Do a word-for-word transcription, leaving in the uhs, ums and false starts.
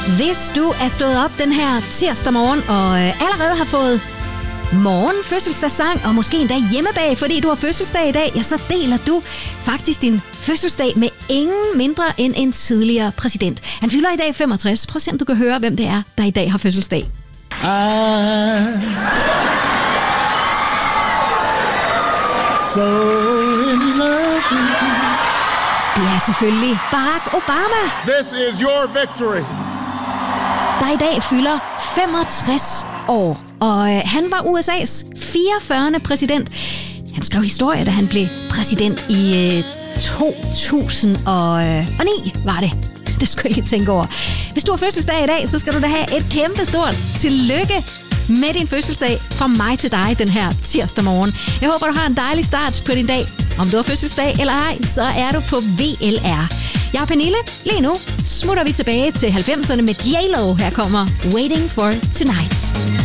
Hvis du er stået op den her tirsdag morgen og øh, allerede har fået morgen fødselsdagssang og måske endda hjemmebag, fordi du har fødselsdag i dag, ja, så deler du faktisk din fødselsdag med ingen mindre end en tidligere præsident. Han fylder i dag femogtres. Prøv at se, om du kan høre, hvem det er, der i dag har fødselsdag. I... So in love with you. Det er selvfølgelig Barack Obama. This is your victory. Der i dag fylder femogtres år, og øh, han var U S A's fireogfyrrende præsident. Han skrev historie, da han blev præsident i øh, to tusind og ni, var det. Det skulle jeg lige tænke over. Hvis du har fødselsdag i dag, så skal du da have et kæmpe stort tillykke med din fødselsdag fra mig til dig den her tirsdag morgen. Jeg håber, du har en dejlig start på din dag. Om du har fødselsdag eller ej, så er du på V L R. Jeg er Pernille. Lige nu smutter vi tilbage til halvfemserne med J Lo. Her kommer Waiting for Tonight.